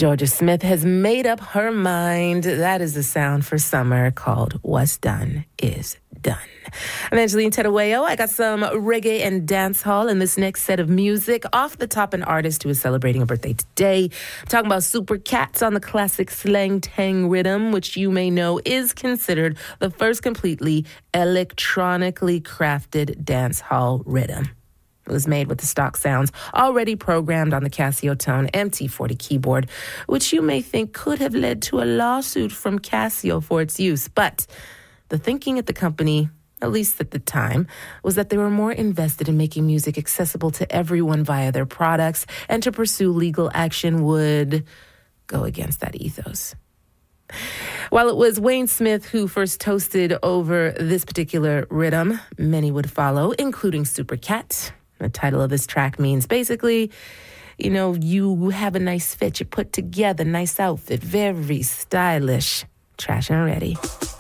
Georgia Smith has made up her mind. That is the sound for summer called What's Done Is Done. I'm Angeline Terueo. I got some reggae and dancehall in this next set of music. Off the top, an artist who is celebrating a birthday today. I'm talking about Super Cats on the classic Slang Tang rhythm, which you may know is considered the first completely electronically crafted dancehall rhythm. It was made with the stock sounds already programmed on the Casio Tone MT40 keyboard, which you may think could have led to a lawsuit from Casio for its use. But the thinking at the company, at least at the time, was that they were more invested in making music accessible to everyone via their products, and to pursue legal action would go against that ethos. While it was Wayne Smith who first toasted over this particular rhythm, many would follow, including Super Cat. The title of this track means basically, you have a nice fit, you put together, nice outfit, very stylish, trash and ready.